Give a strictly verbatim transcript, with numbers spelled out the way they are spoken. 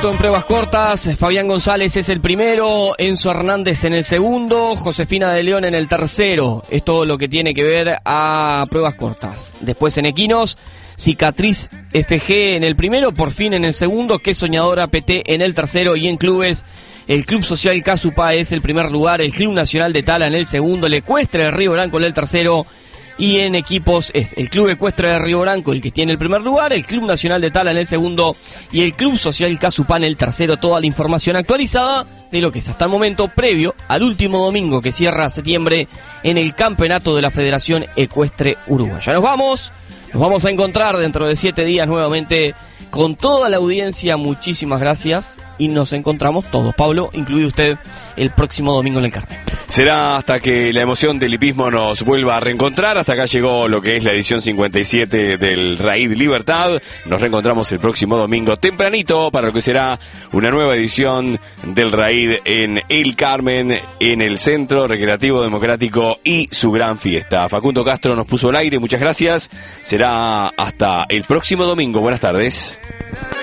campeonato en pruebas cortas. Fabián González es el primero, Enzo Hernández en el segundo, Josefina de León en el tercero. Es todo lo que tiene que ver a pruebas cortas. Después en equinos, Cicatriz F G en el primero, Por Fin en el segundo, Qué Soñadora P T en el tercero, y en clubes, el Club Social Casupá es el primer lugar, el Club Nacional de Tala en el segundo, el Ecuestre de Río Branco en el tercero, y en equipos es el Club Ecuestre de Río Branco el que tiene el primer lugar, el Club Nacional de Tala en el segundo y el Club Social Casupá en el tercero. Toda la información actualizada de lo que es hasta el momento previo al último domingo que cierra septiembre en el campeonato de la Federación Ecuestre Uruguaya. Nos vamos, nos vamos a encontrar dentro de siete días nuevamente con toda la audiencia. Muchísimas gracias y nos encontramos todos, Pablo, incluido usted, el próximo domingo en el Carmen. Será hasta que la emoción del hipismo nos vuelva a reencontrar. Hasta acá llegó lo que es la edición cincuenta y siete del Raid Libertad. Nos reencontramos el próximo domingo tempranito para lo que será una nueva edición del Raid en El Carmen, en el Centro Recreativo Democrático y su gran fiesta. Facundo Castro nos puso al aire, muchas gracias. Será hasta el próximo domingo. Buenas tardes.